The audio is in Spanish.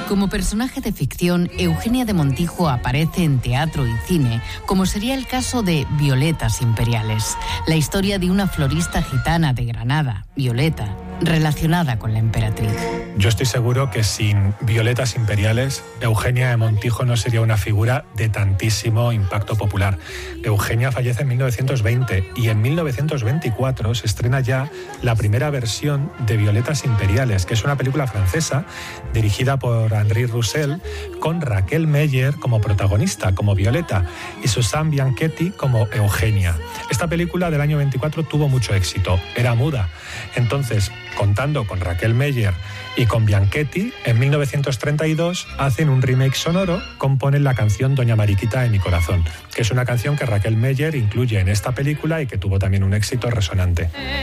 Como personaje de ficción, Eugenia de Montijo aparece en teatro y cine, como sería el caso de Violetas Imperiales, la historia de una florista gitana de Granada, Violeta, relacionada con la emperatriz. Yo estoy seguro que sin Violetas Imperiales, Eugenia de Montijo no sería una figura de tantísimo impacto popular. Eugenia fallece en 1920 y en 1924 se estrena ya la primera versión de Violetas Imperiales, que es una película francesa dirigida por Henri Roussel, con Raquel Meyer como protagonista, como Violeta, y Susanne Bianchetti como Eugenia. Esta película del año 24 tuvo mucho éxito, era muda. Entonces, contando con Raquel Meyer y con Bianchetti, en 1932 hacen un remake sonoro, componen la canción Doña Mariquita de mi corazón, que es una canción que Raquel Meyer incluye en esta película y que tuvo también un éxito resonante.